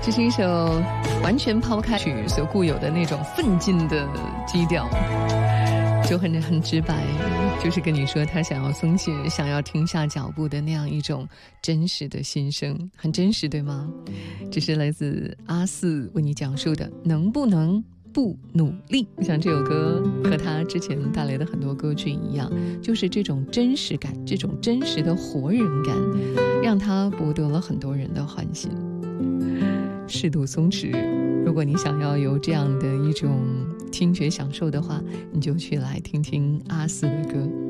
这是一首完全抛开曲所固有的那种奋进的基调，就很直白，就是跟你说他想要松懈，想要停下脚步的那样一种真实的心声，很真实，对吗？这是来自阿四为你讲述的能不能不努力。我想这首歌和他之前带来的很多歌曲一样，就是这种真实感，这种真实的活人感，让他博得了很多人的欢心。适度松弛，如果你想要有这样的一种听觉享受的话，你就去来听听阿四的歌。